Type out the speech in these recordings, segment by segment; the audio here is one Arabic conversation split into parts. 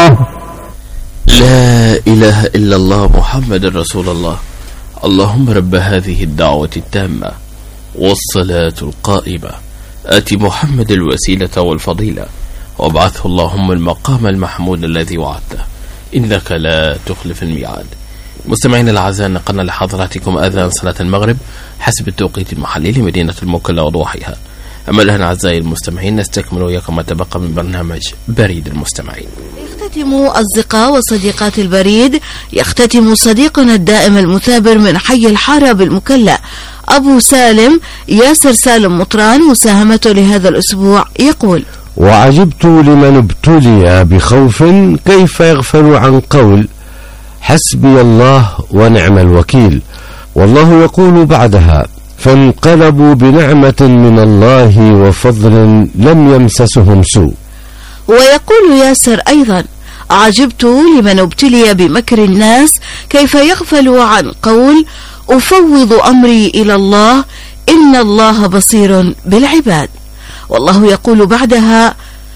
لا إله إلا الله محمد رسول الله. اللهم رب هذه الدعوة التامة والصلاة القائمة آت محمد الوسيلة والفضيلة وابعثه اللهم المقام المحمود الذي وعدته إنك لا تخلف الميعاد. مستمعينا الأعزاء، نقلنا لحضراتكم أذان صلاة المغرب حسب التوقيت المحلي لمدينة المكلا وضواحيها. أما الآن أعزائي المستمعين نستكمل وياكم ما تبقى من برنامج بريد المستمعين. يختتم أصدقاء وصديقات البريد، يختتم صديقنا الدائم المثابر من حي الحارة بالمكلا أبو سالم ياسر سالم مطران مساهمته لهذا الأسبوع يقول: وعجبت لمن ابتلي بخوف كيف يغفل عن قول حسبي الله ونعم الوكيل، والله يقول بعدها: فانقلبوا بنعمة من الله وفضل لم يمسسهم سوء. ويقول ياسر أيضا: عجبت لمن ابتلي بمكر الناس كيف يغفل عن قول أفوض أمري إلى الله إن الله بصير بالعباد، والله يقول بعدها: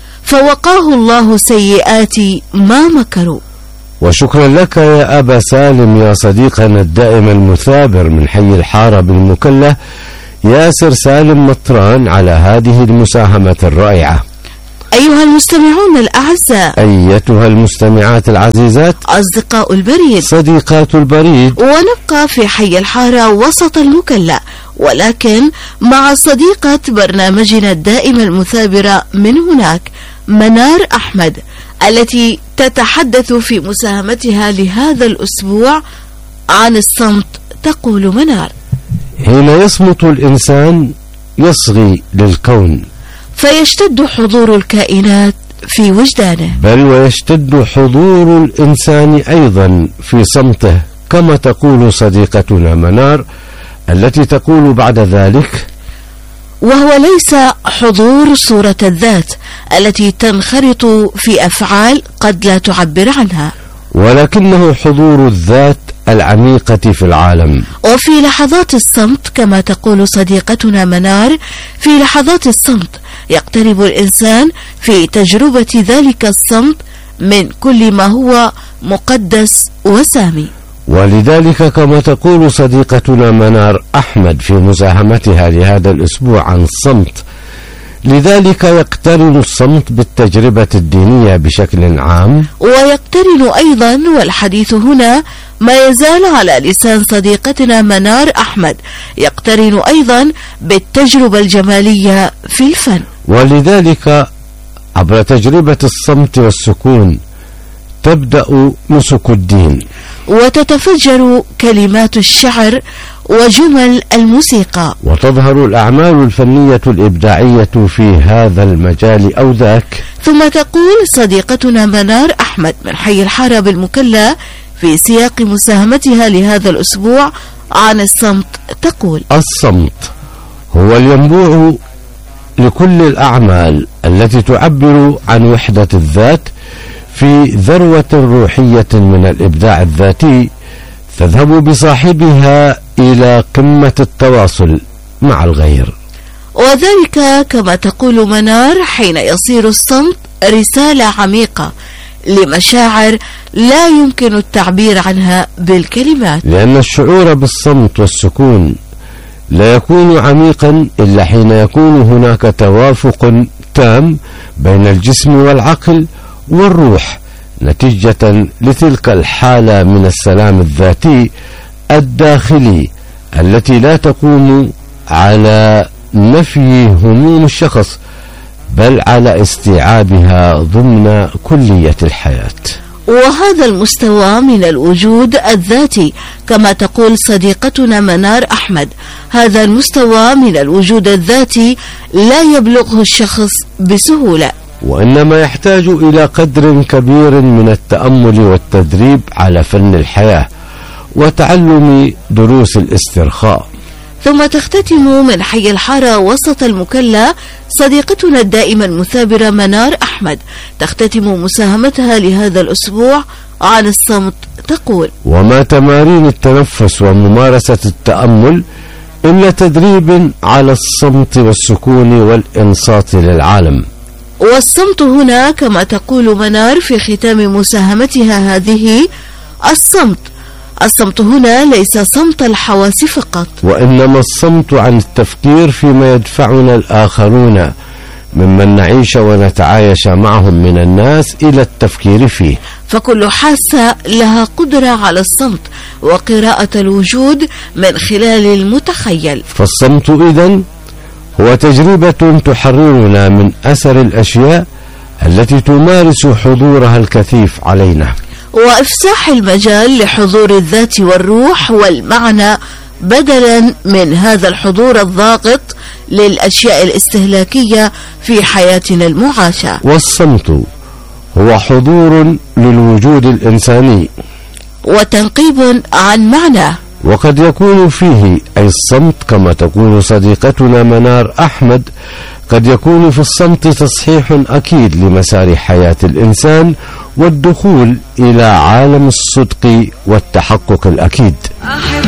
فوقاه الله سيئات ما مكروا. وشكرا لك يا أبا سالم يا صديقنا الدائم المثابر من حي الحارة بالمكلا ياسر سالم مطران على هذه المساهمة الرائعة. أيها المستمعون الأعزاء، أيتها المستمعات العزيزات، أصدقاء البريد، صديقات البريد، ونبقى في حي الحارة وسط المكلا، ولكن مع صديقة برنامجنا الدائمة المثابرة من هناك منار أحمد، التي تتحدث في مساهمتها لهذا الأسبوع عن الصمت. تقول منار: حين يصمت الإنسان يصغي للكون، فيشتد حضور الكائنات في وجدانه، بل ويشتد حضور الإنسان أيضا في صمته، كما تقول صديقتنا منار التي تقول بعد ذلك: وهو ليس حضور صورة الذات التي تنخرط في أفعال قد لا تعبر عنها، ولكنه حضور الذات العميقة في العالم. وفي لحظات الصمت كما تقول صديقتنا منار، في لحظات الصمت يقترب الإنسان في تجربة ذلك الصمت من كل ما هو مقدس وسامي. ولذلك كما تقول صديقتنا منار أحمد في مساهمتها لهذا الأسبوع عن الصمت، لذلك يقترن الصمت بالتجربة الدينية بشكل عام، ويقترن أيضا، والحديث هنا ما يزال على لسان صديقتنا منار أحمد، يقترن أيضا بالتجربة الجمالية في الفن. ولذلك عبر تجربة الصمت والسكون تبدأ نسك الدين، وتتفجر كلمات الشعر وجمل الموسيقى، وتظهر الأعمال الفنية الإبداعية في هذا المجال أو ذاك. ثم تقول صديقتنا منار أحمد من حي الحارة بالمكلا في سياق مساهمتها لهذا الأسبوع عن الصمت، تقول: الصمت هو الينبوع لكل الأعمال التي تعبر عن وحدة الذات في ذروة روحية من الإبداع الذاتي تذهب بصاحبها إلى قمة التواصل مع الغير. وذلك كما تقول منار حين يصير الصمت رسالة عميقة لمشاعر لا يمكن التعبير عنها بالكلمات، لأن الشعور بالصمت والسكون لا يكون عميقا إلا حين يكون هناك توافق تام بين الجسم والعقل والروح، نتيجة لتلك الحالة من السلام الذاتي الداخلي التي لا تقوم على نفي هموم الشخص بل على استيعابها ضمن كلية الحياة. وهذا المستوى من الوجود الذاتي كما تقول صديقتنا منار أحمد، هذا المستوى من الوجود الذاتي لا يبلغه الشخص بسهولة، وإنما يحتاج إلى قدر كبير من التأمل والتدريب على فن الحياة وتعلم دروس الاسترخاء. ثم تختتم من حي الحارة وسط المكلا صديقتنا الدائمة المثابرة منار أحمد، تختتم مساهمتها لهذا الأسبوع عن الصمت، تقول: وما تمارين التنفس وممارسة التأمل إلا تدريب على الصمت والسكون والإنصات للعالم. والصمت هنا كما تقول منار في ختام مساهمتها هذه الصمت هنا ليس صمت الحواس فقط، وإنما الصمت عن التفكير فيما يدفعنا الآخرون ممن نعيش ونتعايش معهم من الناس إلى التفكير فيه. فكل حاسة لها قدرة على الصمت وقراءة الوجود من خلال المتخيل. فالصمت إذن هو تجربة تحررنا من أثر الأشياء التي تمارس حضورها الكثيف علينا، وإفساح المجال لحضور الذات والروح والمعنى بدلا من هذا الحضور الضاغط للأشياء الاستهلاكية في حياتنا المعاشة. والصمت هو حضور للوجود الإنساني وتنقيب عن معناه، وقد يكون فيه أي الصمت كما تقول صديقتنا منار أحمد، قد يكون في الصمت تصحيح أكيد لمسار حياة الإنسان والدخول إلى عالم الصدق والتحقق الأكيد.